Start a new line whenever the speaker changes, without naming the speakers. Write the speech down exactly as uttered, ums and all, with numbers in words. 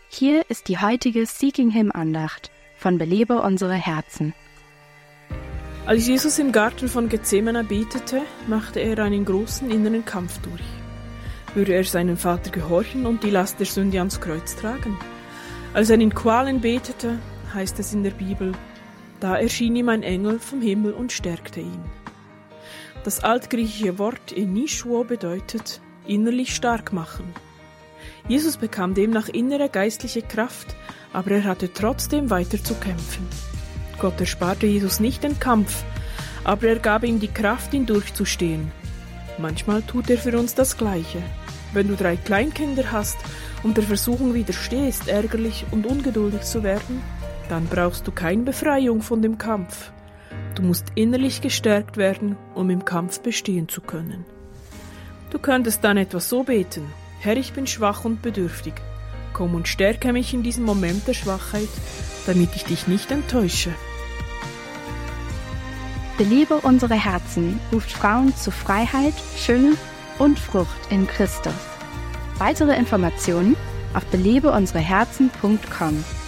Hier ist die heutige Seeking Him Andacht von Belebe unsere Herzen.
Als Jesus im Garten von Gethsemane betete, machte er einen großen inneren Kampf durch. Würde er seinem Vater gehorchen und die Last der Sünde ans Kreuz tragen? Als er in Qualen betete, heißt es in der Bibel, da erschien ihm ein Engel vom Himmel und stärkte ihn. Das altgriechische Wort enischuo bedeutet innerlich stark machen. Jesus bekam demnach innere geistliche Kraft, aber er hatte trotzdem weiter zu kämpfen. Gott ersparte Jesus nicht den Kampf, aber er gab ihm die Kraft, ihn durchzustehen. Manchmal tut er für uns das Gleiche. Wenn du drei Kleinkinder hast und der Versuchung widerstehst, ärgerlich und ungeduldig zu werden, dann brauchst du keine Befreiung von dem Kampf. Du musst innerlich gestärkt werden, um im Kampf bestehen zu können. Du könntest dann etwas so beten: Herr, ich bin schwach und bedürftig. Komm und stärke mich in diesem Moment der Schwachheit, damit ich dich nicht enttäusche.
Belebe unsere Herzen ruft Frauen zu Freiheit, Schöne und Frucht in Christus. Weitere Informationen auf belebe unsere herzen punkt com.